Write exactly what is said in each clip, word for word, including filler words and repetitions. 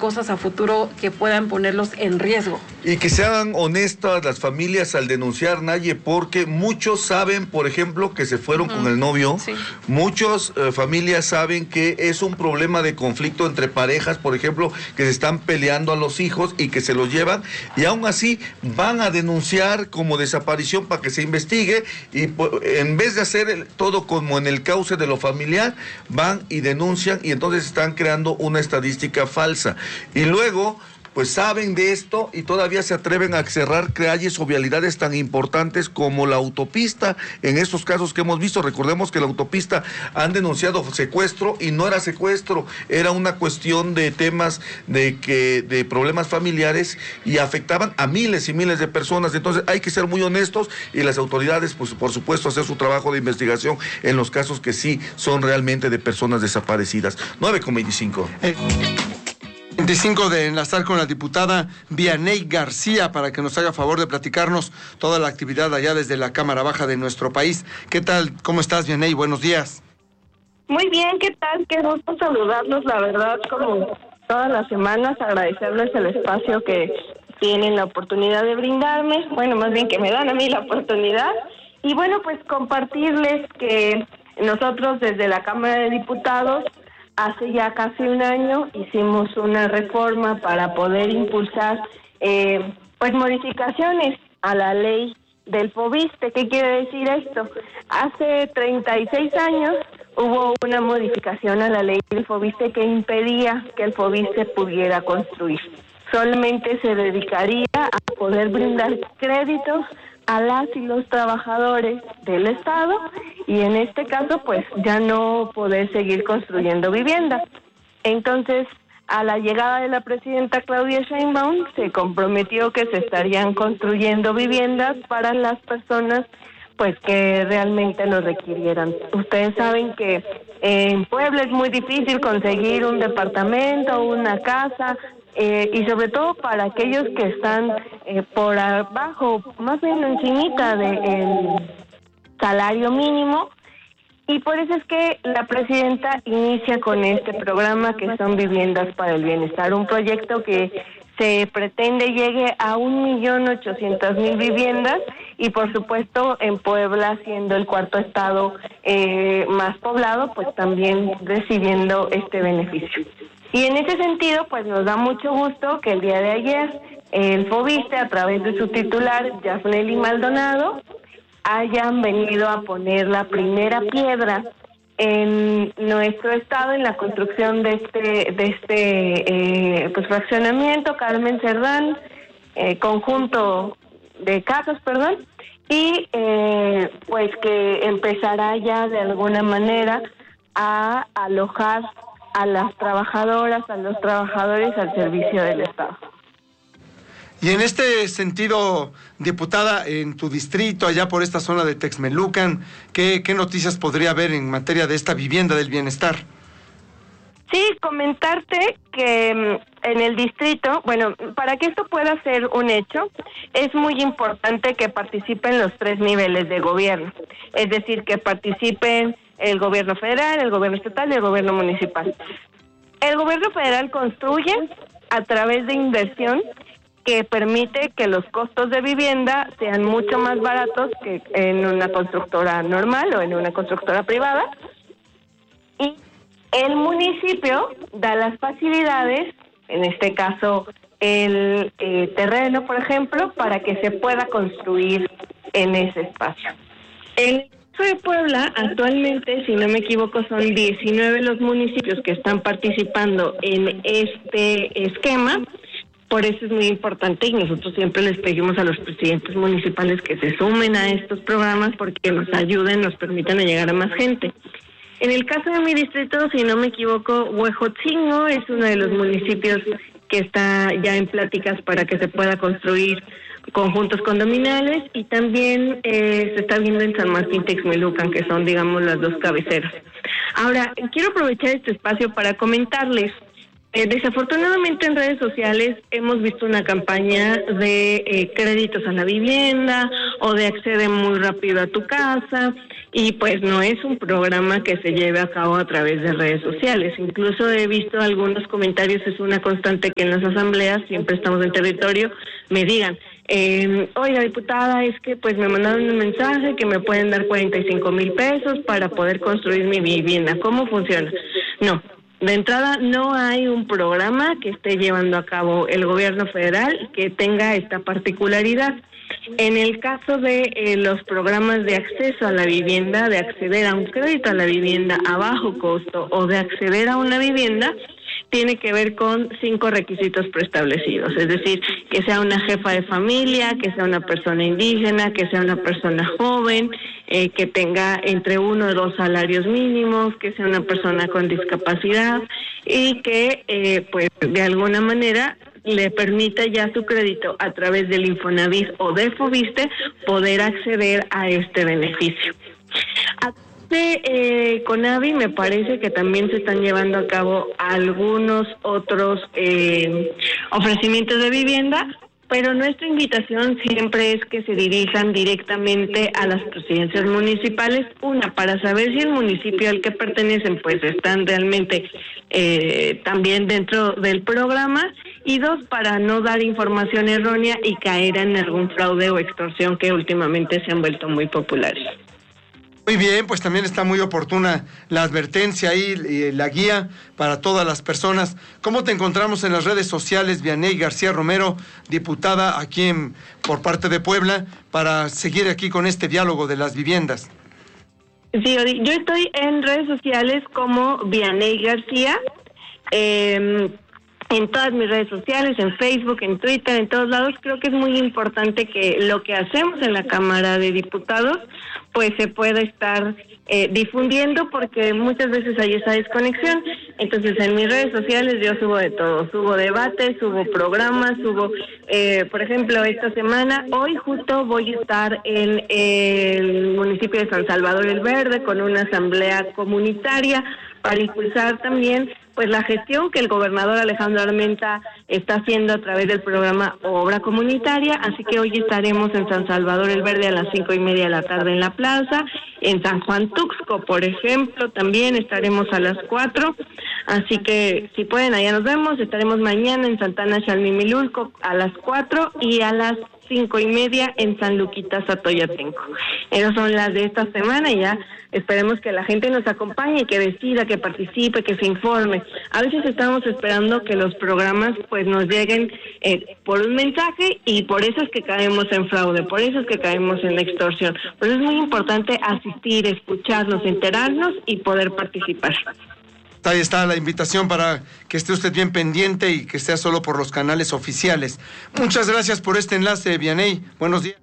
cosas a futuro que puedan ponerlos en riesgo. Y que sean honestas las familias al denunciar, Naye, porque muchos saben, por ejemplo, que se fueron uh-huh. con el novio, sí. Muchas eh, familias saben que es un problema de conflicto entre parejas, por ejemplo, que se están peleando a los hijos y que se los llevan, y aún así van a denunciar como desaparición para que se investigue, y en vez de hacer el, todo como en el cauce de lo familiar, van y denuncian, y entonces están creando una estadística falsa. Y luego pues saben de esto y todavía se atreven a cerrar calles o vialidades tan importantes como la autopista. En estos casos que hemos visto, recordemos que la autopista han denunciado secuestro y no era secuestro, era una cuestión de temas de que de problemas familiares y afectaban a miles y miles de personas. Entonces hay que ser muy honestos y las autoridades, pues por supuesto, hacer su trabajo de investigación en los casos que sí son realmente de personas desaparecidas. nueve con veinticinco. Eh. veinticinco de enlazar con la diputada Vianey García para que nos haga favor de platicarnos toda la actividad allá desde la Cámara Baja de nuestro país. ¿Qué tal? ¿Cómo estás, Vianey? Buenos días. Muy bien, ¿qué tal? Qué gusto saludarlos, la verdad, como todas las semanas, agradecerles el espacio que tienen la oportunidad de brindarme, bueno, más bien que me dan a mí la oportunidad, y bueno, pues compartirles que nosotros desde la Cámara de Diputados hace ya casi un año hicimos una reforma para poder impulsar eh, pues modificaciones a la ley del FOBISTE. ¿Qué quiere decir esto? Hace treinta y seis años hubo una modificación a la ley del FOBISTE que impedía que el FOBISTE pudiera construir. Solamente se dedicaría a poder brindar créditos a las y los trabajadores del Estado y en este caso pues ya no poder seguir construyendo viviendas. Entonces, a la llegada de la presidenta Claudia Sheinbaum se comprometió que se estarían construyendo viviendas para las personas pues que realmente lo requirieran. Ustedes saben que en Puebla es muy difícil conseguir un departamento, una casa, Eh, y sobre todo para aquellos que están eh, por abajo, más bien encimita del salario mínimo, y por eso es que la presidenta inicia con este programa que son Viviendas para el Bienestar, un proyecto que se pretende llegue a un millón ochocientas mil viviendas y por supuesto en Puebla, siendo el cuarto estado eh, más poblado, pues también recibiendo este beneficio. Y en ese sentido, pues nos da mucho gusto que el día de ayer el FOBISTE, a través de su titular, Yasneli Maldonado, hayan venido a poner la primera piedra en nuestro estado en la construcción de este de este eh, pues fraccionamiento Carmen Cerdán, eh, conjunto de casas, perdón, y eh, pues que empezará ya de alguna manera a alojar a las trabajadoras, a los trabajadores al servicio del Estado. Y en este sentido, diputada, en tu distrito, allá por esta zona de Texmelucan, ¿qué, qué noticias podría haber en materia de esta vivienda del bienestar? Sí, comentarte que en el distrito, bueno, para que esto pueda ser un hecho, es muy importante que participen los tres niveles de gobierno, es decir, que participen el gobierno federal, el gobierno estatal y el gobierno municipal. El gobierno federal construye a través de inversión que permite que los costos de vivienda sean mucho más baratos que en una constructora normal o en una constructora privada. Y el municipio da las facilidades, en este caso el eh, terreno, por ejemplo, para que se pueda construir en ese espacio. El de Puebla, actualmente, si no me equivoco, son diecinueve los municipios que están participando en este esquema. Por eso es muy importante y nosotros siempre les pedimos a los presidentes municipales que se sumen a estos programas porque nos ayuden, nos permitan llegar a más gente. En el caso de mi distrito, si no me equivoco, Huejotzingo es uno de los municipios que está ya en pláticas para que se pueda construir conjuntos condominales y también eh, se está viendo en San Martín Texmelucan, que son, digamos, las dos cabeceras. Ahora, quiero aprovechar este espacio para comentarles, eh, desafortunadamente en redes sociales hemos visto una campaña de eh, créditos a la vivienda o de acceder muy rápido a tu casa y pues no es un programa que se lleve a cabo a través de redes sociales. Incluso he visto algunos comentarios, es una constante que en las asambleas, siempre estamos en territorio, me digan, eh, oiga diputada, es que pues me mandaron un mensaje que me pueden dar cuarenta y cinco mil pesos para poder construir mi vivienda. ¿Cómo funciona? No. De entrada, no hay un programa que esté llevando a cabo el gobierno federal que tenga esta particularidad. En el caso de eh, los programas de acceso a la vivienda, de acceder a un crédito a la vivienda a bajo costo o de acceder a una vivienda, tiene que ver con cinco requisitos preestablecidos, es decir, que sea una jefa de familia, que sea una persona indígena, que sea una persona joven, eh, que tenga entre uno o dos salarios mínimos, que sea una persona con discapacidad y que, eh, pues, de alguna manera le permita ya su crédito a través del Infonavit o de Foviste poder acceder a este beneficio. De eh, Conavi me parece que también se están llevando a cabo algunos otros eh, ofrecimientos de vivienda, pero nuestra invitación siempre es que se dirijan directamente a las presidencias municipales, una, para saber si el municipio al que pertenecen pues están realmente eh, también dentro del programa, y dos, para no dar información errónea y caer en algún fraude o extorsión que últimamente se han vuelto muy populares. Muy bien, pues también está muy oportuna la advertencia y, y la guía para todas las personas. ¿Cómo te encontramos en las redes sociales, Vianey García Romero, diputada aquí en, por parte de Puebla, para seguir aquí con este diálogo de las viviendas? Sí, yo estoy en redes sociales como Vianey García, eh, en todas mis redes sociales, en Facebook, en Twitter, en todos lados. Creo que es muy importante que lo que hacemos en la Cámara de Diputados pues se pueda estar eh, difundiendo, porque muchas veces hay esa desconexión. Entonces, en mis redes sociales yo subo de todo, subo debates, subo programas, subo, eh, por ejemplo, esta semana, hoy justo voy a estar en el municipio de San Salvador el Verde con una asamblea comunitaria para impulsar también pues la gestión que el gobernador Alejandro Armenta está haciendo a través del programa Obra Comunitaria. Así que hoy estaremos en San Salvador el Verde a las cinco y media de la tarde en la plaza. En San Juan Tuxco, por ejemplo, también estaremos a las cuatro. Así que si pueden, allá nos vemos. Estaremos mañana en Santana Xalmimilulco a las cuatro y a las cinco y media en San Luquitas Atoyatenco. Esas son las de esta semana y ya esperemos que la gente nos acompañe, que decida, que participe, que se informe. A veces estamos esperando que los programas pues nos lleguen eh, por un mensaje, y por eso es que caemos en fraude, por eso es que caemos en extorsión. Por eso es muy importante asistir, escucharnos, enterarnos y poder participar. Ahí está la invitación para que esté usted bien pendiente y que sea solo por los canales oficiales. Muchas gracias por este enlace, Vianey. Buenos días.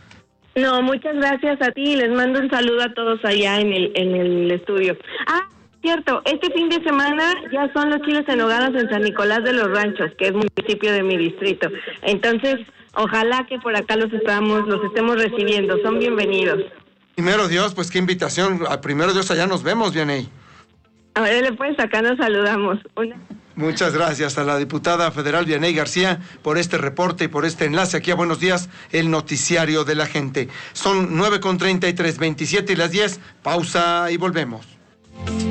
No, muchas gracias a ti. Les mando un saludo a todos allá en el en el estudio. Ah, cierto, este fin de semana ya son los chiles en hogadas en San Nicolás de los Ranchos, que es municipio de mi distrito. Entonces, ojalá que por acá los estamos, los estemos recibiendo. Son bienvenidos. Primero Dios, pues qué invitación. A primero Dios, allá nos vemos, Vianey. A ver, pues acá nos saludamos. Una... Muchas gracias a la diputada federal Vianey García por este reporte y por este enlace aquí a Buenos Días, el noticiario de la gente. Son nueve con treinta y tres, veintisiete y las diez. Pausa y volvemos.